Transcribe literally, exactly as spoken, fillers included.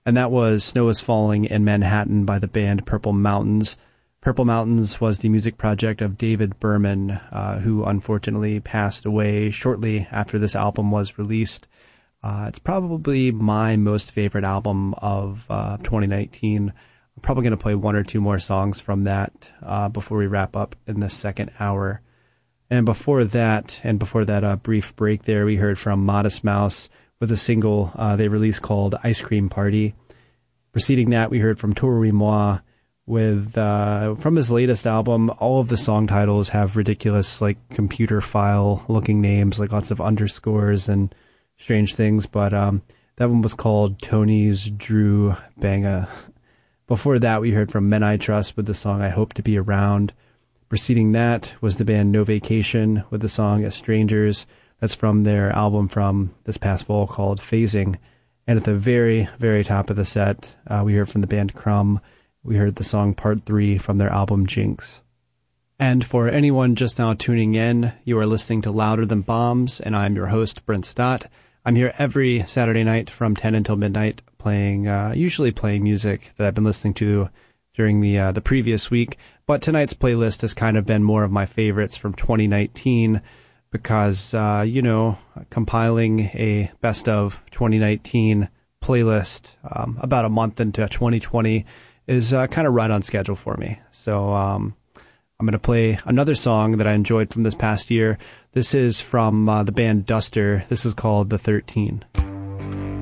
and that was Snow is Falling in Manhattan by the band Purple Mountains. Purple Mountains was the music project of David Berman, uh, who unfortunately passed away shortly after this album was released. Uh, it's probably my most favorite album of uh, twenty nineteen. I'm probably going to play one or two more songs from that uh, before we wrap up in the second hour. And before that, and before that uh, brief break there, we heard from Modest Mouse with a single uh, they released called Ice Cream Party. Preceding that, we heard from Tour Moi with, uh, from his latest album. All of the song titles have ridiculous, like, computer file-looking names, like lots of underscores and strange things, but um, that one was called Tony's Drew Banga. Before that, we heard from Men I Trust with the song I Hope to Be Around. Preceding that was the band No Vacation with the song Strangers. That's from their album from this past fall called Phasing. And at the very, very top of the set, uh, we heard from the band Crumb. We heard the song Part three from their album Jinx. And for anyone just now tuning in, you are listening to Louder Than Bombs, and I'm your host, Brent Stott. I'm here every Saturday night from ten until midnight, playing, uh, usually playing music that I've been listening to during the uh, the previous week. But tonight's playlist has kind of been more of my favorites from twenty nineteen because, uh, you know, compiling a best of twenty nineteen playlist um, about a month into twenty twenty is uh, kind of right on schedule for me. So um, I'm going to play another song that I enjoyed from this past year. This is from uh, the band Duster. This is called The thirteen.